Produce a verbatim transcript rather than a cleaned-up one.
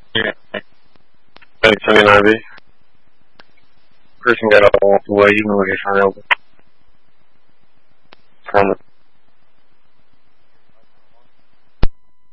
Yeah. Thanks, I mean, Ivy. Person got all walked away, you can look at her. From